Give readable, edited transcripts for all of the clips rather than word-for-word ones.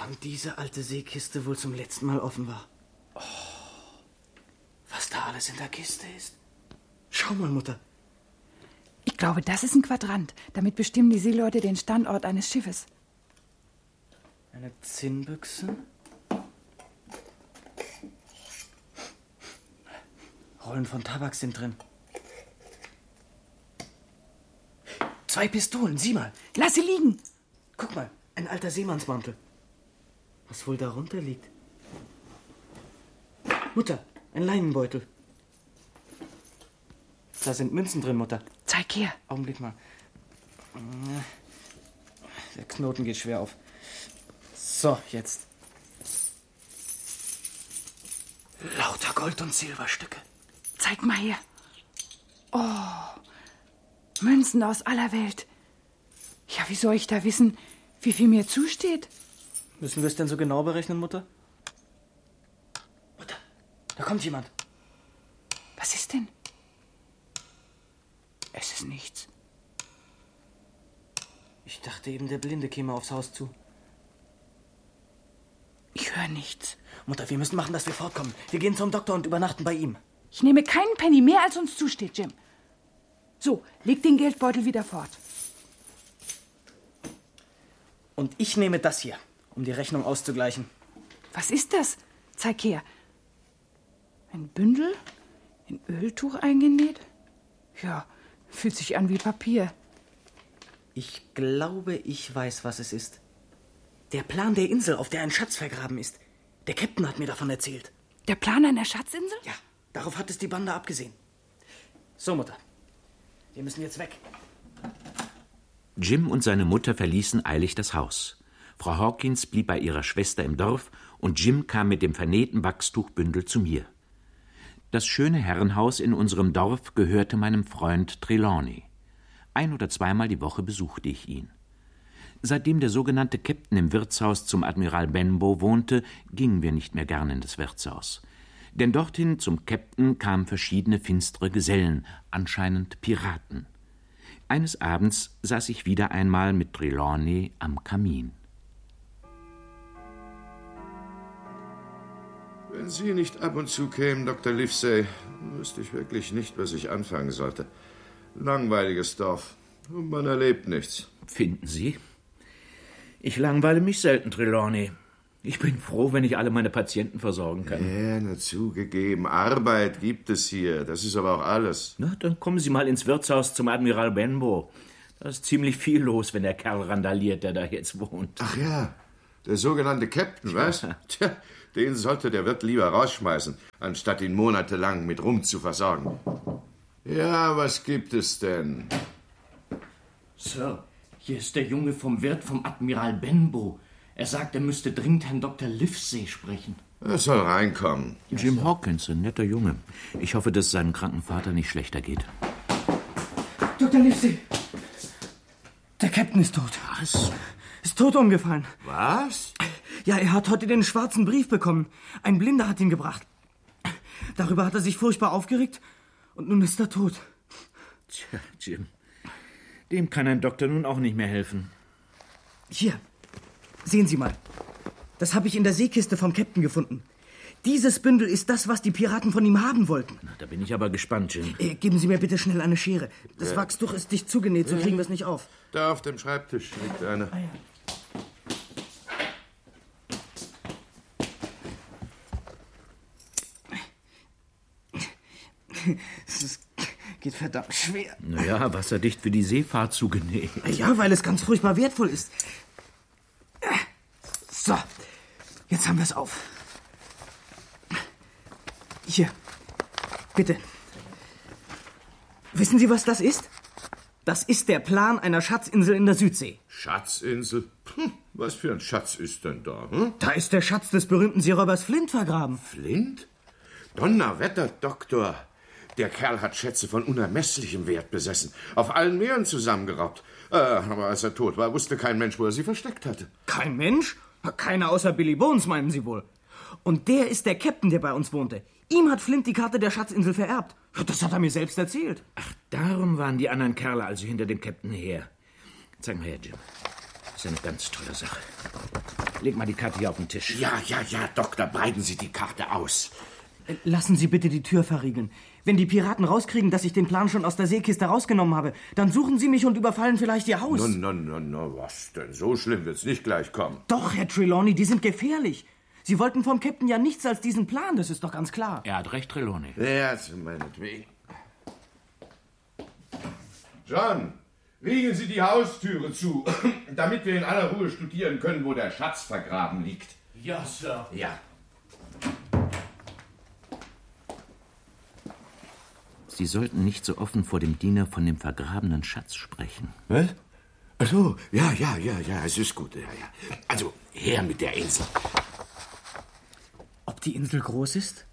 Wann diese alte Seekiste wohl zum letzten Mal offen war. Oh, was da alles in der Kiste ist. Schau mal, Mutter. Ich glaube, das ist ein Quadrant. Damit bestimmen die Seeleute den Standort eines Schiffes. Eine Zinnbüchse. Rollen von Tabak sind drin. 2 Pistolen, sieh mal. Lass sie liegen. Guck mal, ein alter Seemannsmantel. Was wohl darunter liegt? Mutter, ein Leinenbeutel. Da sind Münzen drin, Mutter. Zeig her. Augenblick mal. Der Knoten geht schwer auf. So, jetzt. Lauter Gold- und Silberstücke. Zeig mal her. Oh, Münzen aus aller Welt. Ja, wie soll ich da wissen, wie viel mir zusteht? Müssen wir es denn so genau berechnen, Mutter? Mutter, da kommt jemand. Was ist denn? Es ist nichts. Ich dachte eben, der Blinde käme aufs Haus zu. Ich höre nichts. Mutter, wir müssen machen, dass wir fortkommen. Wir gehen zum Doktor und übernachten bei ihm. Ich nehme keinen Penny mehr, als uns zusteht, Jim. So, leg den Geldbeutel wieder fort. Und ich nehme das hier, um die Rechnung auszugleichen. Was ist das? Zeig her. Ein Bündel? In Öltuch eingenäht? Ja, fühlt sich an wie Papier. Ich glaube, ich weiß, was es ist. Der Plan der Insel, auf der ein Schatz vergraben ist. Der Captain hat mir davon erzählt. Der Plan einer Schatzinsel? Ja, darauf hat es die Bande abgesehen. So, Mutter. Wir müssen jetzt weg. Jim und seine Mutter verließen eilig das Haus. Frau Hawkins blieb bei ihrer Schwester im Dorf und Jim kam mit dem vernähten Wachstuchbündel zu mir. Das schöne Herrenhaus in unserem Dorf gehörte meinem Freund Trelawney. 1- oder 2-mal die Woche besuchte ich ihn. Seitdem der sogenannte Captain im Wirtshaus zum Admiral Benbow wohnte, gingen wir nicht mehr gern in das Wirtshaus. Denn dorthin zum Captain kamen verschiedene finstere Gesellen, anscheinend Piraten. Eines Abends saß ich wieder einmal mit Trelawney am Kamin. Wenn Sie nicht ab und zu kämen, Dr. Livesey, wüsste ich wirklich nicht, was ich anfangen sollte. Langweiliges Dorf. Und man erlebt nichts. Finden Sie? Ich langweile mich selten, Trelawney. Ich bin froh, wenn ich alle meine Patienten versorgen kann. Ja, na zugegeben. Arbeit gibt es hier. Das ist aber auch alles. Na, dann kommen Sie mal ins Wirtshaus zum Admiral Benbow. Da ist ziemlich viel los, wenn der Kerl randaliert, der da jetzt wohnt. Ach ja, der sogenannte Captain, was? Tja, den sollte der Wirt lieber rausschmeißen, anstatt ihn monatelang mit Rum zu versorgen. Ja, was gibt es denn? Sir, hier ist der Junge vom Wirt vom Admiral Benbow. Er sagt, er müsste dringend Herrn Dr. Livesey sprechen. Er soll reinkommen. Jim Hawkins, ein netter Junge. Ich hoffe, dass es seinem kranken Vater nicht schlechter geht. Dr. Livesey! Der Captain ist tot. Was? Ist tot umgefallen. Was? Ja, er hat heute den schwarzen Brief bekommen. Ein Blinder hat ihn gebracht. Darüber hat er sich furchtbar aufgeregt und nun ist er tot. Tja, Jim, dem kann ein Doktor nun auch nicht mehr helfen. Hier, sehen Sie mal. Das habe ich in der Seekiste vom Captain gefunden. Dieses Bündel ist das, was die Piraten von ihm haben wollten. Na, da bin ich aber gespannt, Jim. Geben Sie mir bitte schnell eine Schere. Das Wachstuch ist dicht zugenäht, so kriegen wir es nicht auf. Da auf dem Schreibtisch liegt eine. Ah, ja. Es geht verdammt schwer. Naja, wasserdicht für die Seefahrt zugenäht. Ja, weil es ganz furchtbar wertvoll ist. So, jetzt haben wir es auf. Hier, bitte. Wissen Sie, was das ist? Das ist der Plan einer Schatzinsel in der Südsee. Schatzinsel? Was für ein Schatz ist denn da? Da ist der Schatz des berühmten Seeräubers Flint vergraben. Flint? Donnerwetter, Doktor. Der Kerl hat Schätze von unermesslichem Wert besessen. Auf allen Meeren zusammengeraubt. Aber als er tot war, wusste kein Mensch, wo er sie versteckt hatte. Kein Mensch? Keiner außer Billy Bones, meinen Sie wohl. Und der ist der Captain, der bei uns wohnte. Ihm hat Flint die Karte der Schatzinsel vererbt. Das hat er mir selbst erzählt. Ach, darum waren die anderen Kerle also hinter dem Captain her. Zeig mal her, Jim. Das ist eine ganz tolle Sache. leg mal die Karte hier auf den Tisch. Ja, Doktor, breiten Sie die Karte aus. Lassen Sie bitte die Tür verriegeln. Wenn die Piraten rauskriegen, dass ich den Plan schon aus der Seekiste rausgenommen habe, dann suchen sie mich und überfallen vielleicht Ihr Haus. No, was denn? So schlimm wird's nicht gleich kommen. Doch, Herr Trelawney, die sind gefährlich. Sie wollten vom Captain ja nichts als diesen Plan, das ist doch ganz klar. Er hat recht, Trelawney. Ja, zu meinetwegen. John, riegeln Sie die Haustüre zu, damit wir in aller Ruhe studieren können, wo der Schatz vergraben liegt. Ja, Sir. Ja. Sie sollten nicht so offen vor dem Diener von dem vergrabenen Schatz sprechen. Was? Ach so, ja, es ist gut. Ja. Also, her mit der Insel. Ob die Insel groß ist?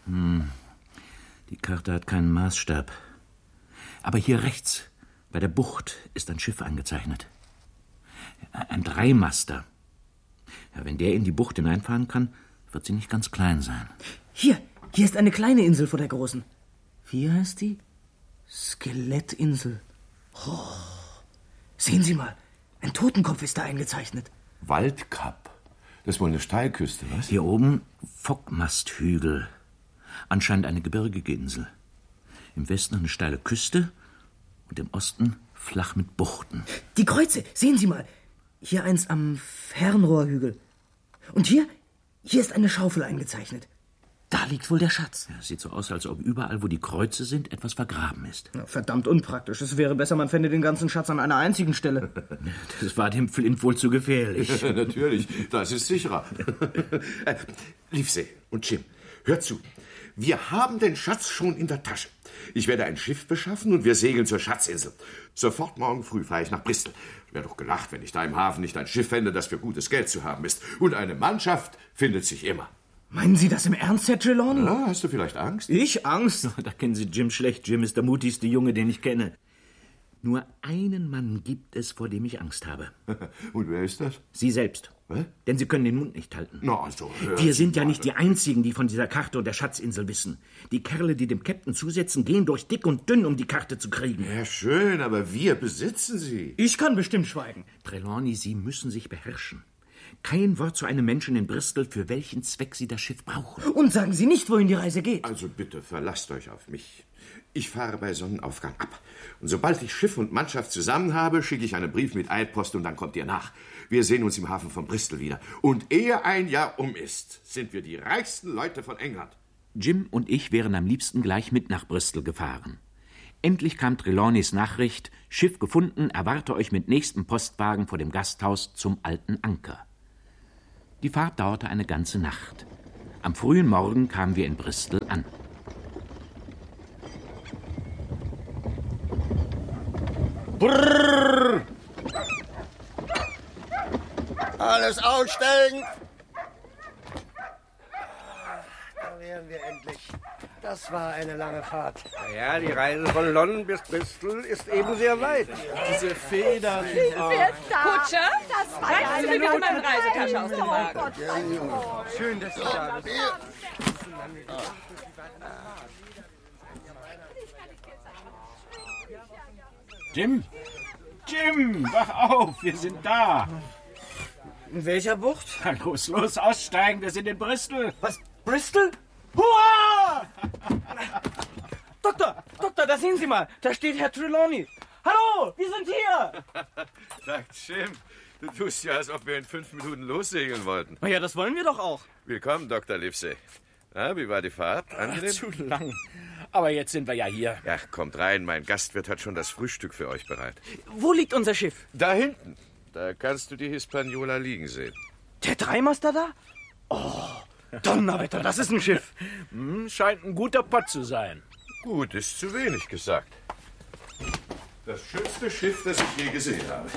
Die Karte hat keinen Maßstab. Aber hier rechts, bei der Bucht, ist ein Schiff angezeichnet. Ein Dreimaster. Ja, wenn der in die Bucht hineinfahren kann, wird sie nicht ganz klein sein. Hier ist eine kleine Insel vor der großen. Wie heißt die? Skelettinsel. Oh. Sehen Sie mal, ein Totenkopf ist da eingezeichnet. Waldkap. Das ist wohl eine Steilküste, was? Hier oben Fockmasthügel. Anscheinend eine gebirgige Insel. Im Westen eine steile Küste und im Osten flach mit Buchten. Die Kreuze, sehen Sie mal. Hier eins am Fernrohrhügel. Und hier ist eine Schaufel eingezeichnet. Da liegt wohl der Schatz. Ja, sieht so aus, als ob überall, wo die Kreuze sind, etwas vergraben ist. Ja, verdammt unpraktisch. Es wäre besser, man fände den ganzen Schatz an einer einzigen Stelle. Das war dem Flint wohl zu gefährlich. Natürlich, das ist sicherer. Livesey und Jim, hört zu. Wir haben den Schatz schon in der Tasche. Ich werde ein Schiff beschaffen und wir segeln zur Schatzinsel. Sofort morgen früh fahre ich nach Bristol. Wäre doch gelacht, wenn ich da im Hafen nicht ein Schiff fände, das für gutes Geld zu haben ist. Und eine Mannschaft findet sich immer. Meinen Sie das im Ernst, Herr Trelawney? Ja, hast du vielleicht Angst? Ich Angst? Da kennen Sie Jim schlecht. Jim ist der mutigste Junge, den ich kenne. Nur einen Mann gibt es, vor dem ich Angst habe. Und wer ist das? Sie selbst. Was? Denn Sie können den Mund nicht halten. Na, also, wir sind ja nicht die Einzigen, die von dieser Karte und der Schatzinsel wissen. Die Kerle, die dem Captain zusetzen, gehen durch dick und dünn, um die Karte zu kriegen. Ja, schön, aber wir besitzen sie. Ich kann bestimmt schweigen. Trelawney, Sie müssen sich beherrschen. Kein Wort zu einem Menschen in Bristol, für welchen Zweck Sie das Schiff brauchen. Und sagen Sie nicht, wohin die Reise geht. Also bitte, verlasst euch auf mich. Ich fahre bei Sonnenaufgang ab. Und sobald ich Schiff und Mannschaft zusammen habe, schicke ich einen Brief mit Eilpost und dann kommt ihr nach. Wir sehen uns im Hafen von Bristol wieder. Und ehe ein Jahr um ist, sind wir die reichsten Leute von England. Jim und ich wären am liebsten gleich mit nach Bristol gefahren. Endlich kam Trelawneys Nachricht, Schiff gefunden, erwarte euch mit nächstem Postwagen vor dem Gasthaus zum Alten Anker. Die Fahrt dauerte eine ganze Nacht. Am frühen Morgen kamen wir in Bristol an. Brrr. Alles aussteigen! Da wären wir endlich. Das war eine lange Fahrt. Ja, die Reise von London bis Bristol ist eben sehr weit. Diese Feder. Kutscher, das war ja eine Minute meine Reisetasche aus dem Wagen. Schön, dass du da bist. Jim, wach auf, wir sind da. In welcher Bucht? Na, los, aussteigen, wir sind in Bristol. Was, Bristol? Hurra! Doktor, da sehen Sie mal, da steht Herr Trelawney. Hallo, wir sind hier. Sagt Jim, du tust ja, als ob wir in 5 Minuten lossegeln wollten. Na ja, das wollen wir doch auch. Willkommen, Dr. Livesey. Na, wie war die Fahrt? Angenehm? Zu lang. Aber jetzt sind wir ja hier. Ja, kommt rein, mein Gastwirt hat schon das Frühstück für euch bereit. Wo liegt unser Schiff? Da hinten. Da kannst du die Hispaniola liegen sehen. Der Dreimaster da? Oh, Donnerwetter, das ist ein Schiff. Scheint ein guter Pott zu sein. Gut, ist zu wenig gesagt. Das schönste Schiff, das ich je gesehen habe.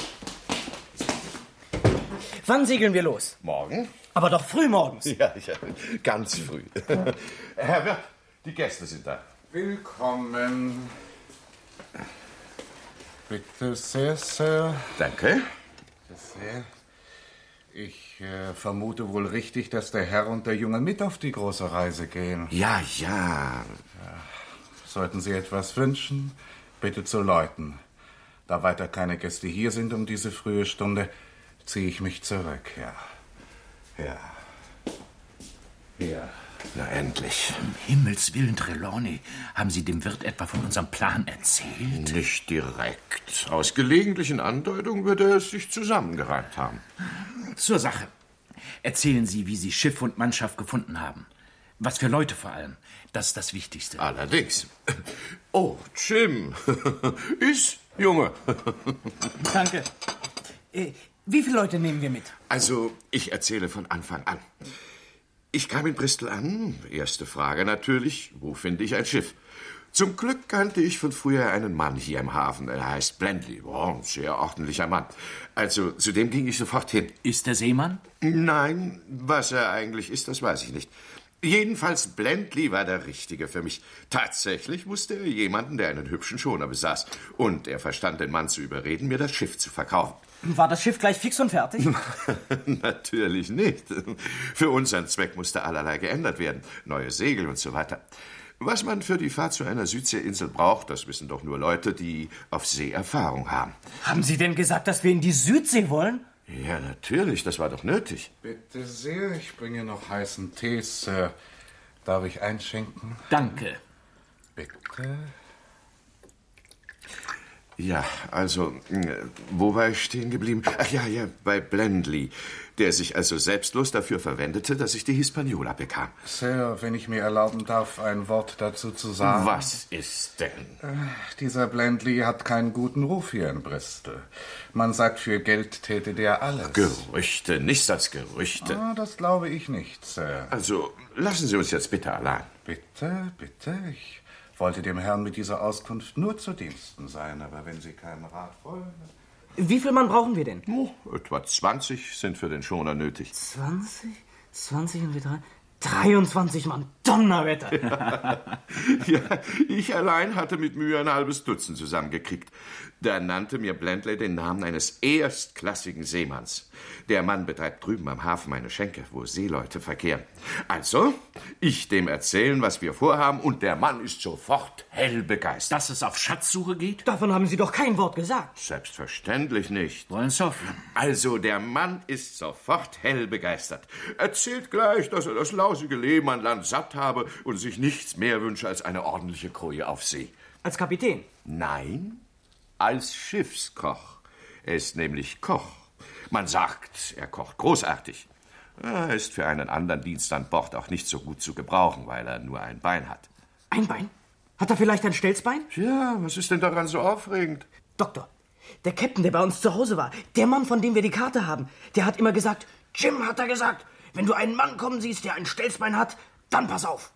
Wann segeln wir los? Morgen? Aber doch früh morgens. Ja, ganz früh. Herr Wirt, die Gäste sind da. Willkommen. Bitte sehr, Sir. Danke. Bitte sehr. Ich vermute wohl richtig, dass der Herr und der Junge mit auf die große Reise gehen. Ja. Sollten Sie etwas wünschen, bitte zu läuten. Da weiter keine Gäste hier sind um diese frühe Stunde, ziehe ich mich zurück, ja. Ja. Ja. Na, endlich. Um Himmels Willen, Trelawney, haben Sie dem Wirt etwa von unserem Plan erzählt? Nicht direkt. Aus gelegentlichen Andeutungen wird er es sich zusammengereimt haben. Zur Sache. Erzählen Sie, wie Sie Schiff und Mannschaft gefunden haben. Was für Leute vor allem. Das ist das Wichtigste. Allerdings. Oh, Jim. Iss, Junge. Danke. Wie viele Leute nehmen wir mit? Also, ich erzähle von Anfang an. Ich kam in Bristol an. Erste Frage natürlich, wo finde ich ein Schiff? Zum Glück kannte ich von früher einen Mann hier im Hafen. Er heißt Blendley. Ein sehr ordentlicher Mann. Also, zu dem ging ich sofort hin. Ist der Seemann? Nein, was er eigentlich ist, das weiß ich nicht. Jedenfalls, Blendley war der Richtige für mich. Tatsächlich wusste er jemanden, der einen hübschen Schoner besaß. Und er verstand den Mann zu überreden, mir das Schiff zu verkaufen. War das Schiff gleich fix und fertig? Natürlich nicht. Für unseren Zweck musste allerlei geändert werden. Neue Segel und so weiter. Was man für die Fahrt zu einer Südseeinsel braucht, das wissen doch nur Leute, die auf See Erfahrung haben. Haben Sie denn gesagt, dass wir in die Südsee wollen? Ja, natürlich, das war doch nötig. Bitte sehr, ich bringe noch heißen Tee, Sir. Darf ich einschenken? Danke. Bitte. Ja, also, wo war ich stehen geblieben? Ach ja, bei Blendley, der sich also selbstlos dafür verwendete, dass ich die Hispaniola bekam. Sir, wenn ich mir erlauben darf, ein Wort dazu zu sagen. Was ist denn? Dieser Blendley hat keinen guten Ruf hier in Bristol. Man sagt, für Geld täte der alles. Gerüchte, nichts als Gerüchte. Das glaube ich nicht, Sir. Also, lassen Sie uns jetzt bitte allein. Bitte, bitte, ich wollte dem Herrn mit dieser Auskunft nur zu Diensten sein, aber wenn Sie keinen Rat wollen... Wie viel Mann brauchen wir denn? Etwa 20 sind für den Schoner nötig. 20? 20 und wir 23 Mann. Donnerwetter! Ja, ich allein hatte mit Mühe ein halbes Dutzend zusammengekriegt. Da nannte mir Blendley den Namen eines erstklassigen Seemanns. Der Mann betreibt drüben am Hafen eine Schenke, wo Seeleute verkehren. Also, ich dem erzählen, was wir vorhaben, und der Mann ist sofort hell begeistert. Dass es auf Schatzsuche geht? Davon haben Sie doch kein Wort gesagt. Selbstverständlich nicht. Wollen's hoffen. Also, der Mann ist sofort hell begeistert. Erzählt gleich, dass er das lausige Leben an Land satt habe und sich nichts mehr wünsche als eine ordentliche Koje auf See. Als Kapitän? Nein, als Schiffskoch. Er ist nämlich Koch. Man sagt, er kocht großartig. Er ist für einen anderen Dienst an Bord auch nicht so gut zu gebrauchen, weil er nur ein Bein hat. Ein Bein? Hat er vielleicht ein Stelzbein? Ja, was ist denn daran so aufregend? Doktor, der Captain, der bei uns zu Hause war, der Mann, von dem wir die Karte haben, der hat immer gesagt, Jim, hat er gesagt, wenn du einen Mann kommen siehst, der ein Stelzbein hat, dann pass auf.